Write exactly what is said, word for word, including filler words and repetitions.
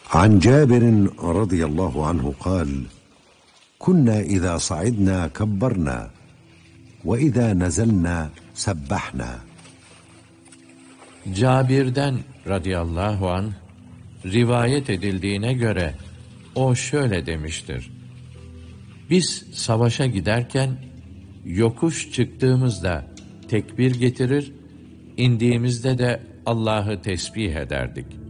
عن جابر رضي الله عنه قال: كنا إذا صعدنا كبرنا وإذا نزلنا سبحنا. Cabir'den radıyallahu anh rivayet edildiğine göre o şöyle demiştir: Biz savaşa giderken yokuş çıktığımızda tekbir getirir, indiğimizde de Allah'ı tesbih ederdik.